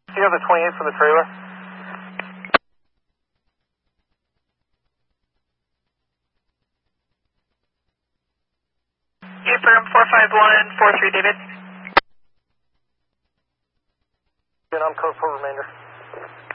Do you have the 28 for the trailer? Affirm 45143, David. And I'm code for remainder.